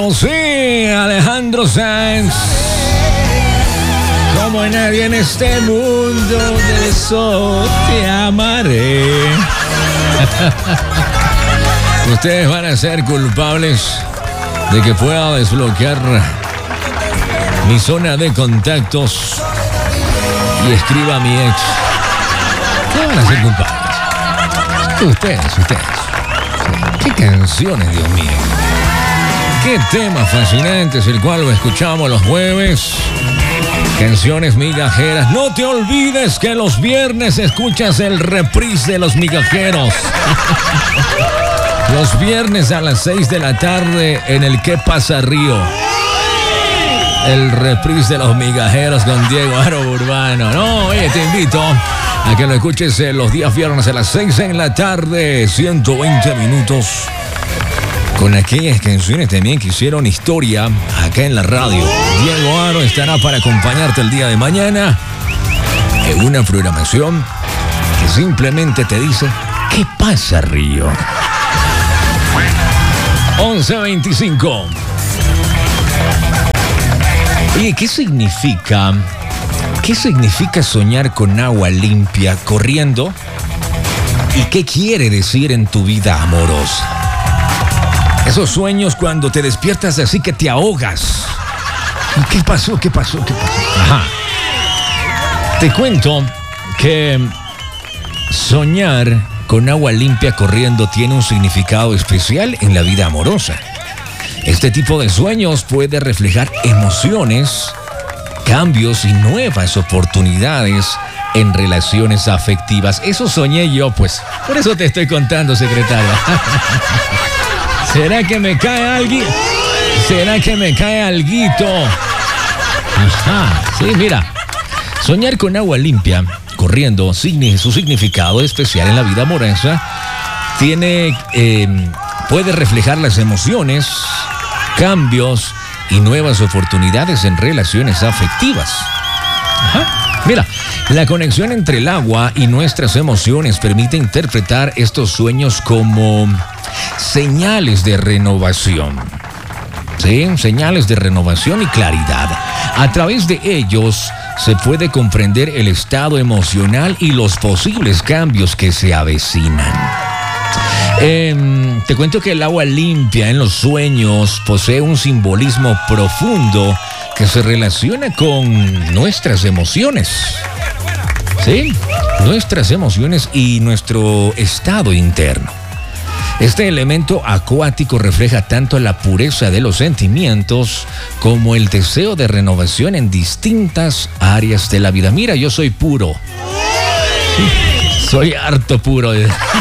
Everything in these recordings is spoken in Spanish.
Oh, sí, Alejandro Sanz. Como nadie en este mundo, de eso te amaré. Ustedes van a ser culpables de que pueda desbloquear mi zona de contactos y escriba a mi ex. ¿Qué van a ser culpables? Ustedes. ¿Qué canciones, Dios mío? Qué tema fascinante es el cual lo escuchamos los jueves. Canciones migajeras. No te olvides que los viernes escuchas el reprise de los migajeros. Los viernes a las 6 de la tarde en el ¿Qué pasa, Río? El reprise de los migajeros con Diego Aro Urbano. No, oye, te invito a que lo escuches los días viernes a las 6 en la tarde, 120 minutos, con aquellas canciones también que hicieron historia acá en la radio. Diego Aro estará para acompañarte el día de mañana en una programación que simplemente te dice ¿qué pasa, Río? 11:25. Oye, ¿qué significa soñar con agua limpia corriendo? ¿Y qué quiere decir en tu vida amorosa? Esos sueños cuando te despiertas así que te ahogas. ¿Qué pasó? Ajá. Te cuento que soñar con agua limpia corriendo tiene un significado especial en la vida amorosa. Este tipo de sueños puede reflejar emociones, cambios y nuevas oportunidades en relaciones afectivas. Eso soñé yo, pues. Por eso te estoy contando, secretaria. ¿Será que me cae alguien? ¿Será que me cae alguito? Ajá, sí, mira. Soñar con agua limpia corriendo, su significado especial en la vida amorosa, puede reflejar las emociones, cambios y nuevas oportunidades en relaciones afectivas. Ajá. Mira, la conexión entre el agua y nuestras emociones permite interpretar estos sueños como señales de renovación. ¿Sí? Señales de renovación y claridad. A través de ellos se puede comprender el estado emocional y los posibles cambios que se avecinan. Te cuento que el agua limpia en los sueños posee un simbolismo profundo que se relaciona con nuestras emociones. ¿Sí? Nuestras emociones y nuestro estado interno. Este elemento acuático refleja tanto la pureza de los sentimientos como el deseo de renovación en distintas áreas de la vida. Mira, yo soy puro. Sí, soy harto puro.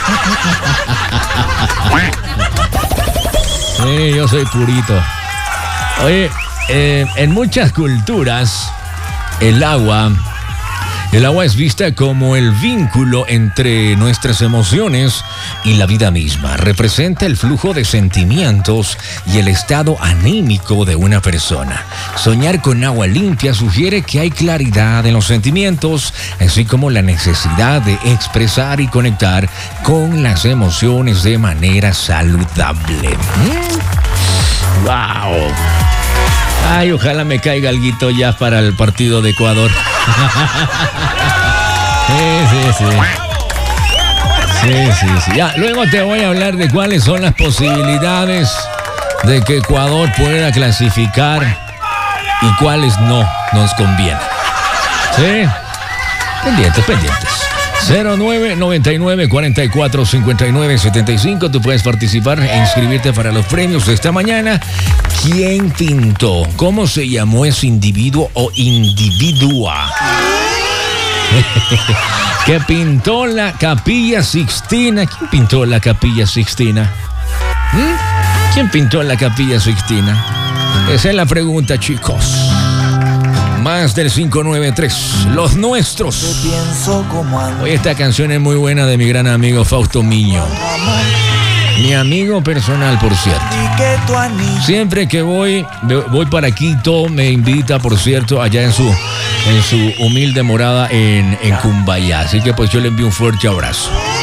Sí, yo soy purito. Oye, en muchas culturas, el agua es vista como el vínculo entre nuestras emociones y la vida misma. Representa el flujo de sentimientos y el estado anímico de una persona. Soñar con agua limpia sugiere que hay claridad en los sentimientos, así como la necesidad de expresar y conectar con las emociones de manera saludable. ¡Wow! Ay, ojalá me caiga alguito ya para el partido de Ecuador. Sí. Ya, luego te voy a hablar de cuáles son las posibilidades de que Ecuador pueda clasificar y cuáles no nos conviene. ¿Sí? Pendientes. 0999-445975. Tú puedes participar e inscribirte para los premios de esta mañana. ¿Quién pintó? ¿Cómo se llamó ese individuo o individua? Que pintó la Capilla Sixtina. ¿Quién pintó la Capilla Sixtina? ¿Quién pintó la Capilla Sixtina? Esa es la pregunta, chicos. Más del 593, los nuestros. Oye, esta canción es muy buena de mi gran amigo Fausto Miño. Mi amigo personal, por cierto. Siempre que voy para Quito, me invita, por cierto, allá en su humilde morada en Cumbayá. Así que pues yo le envío un fuerte abrazo.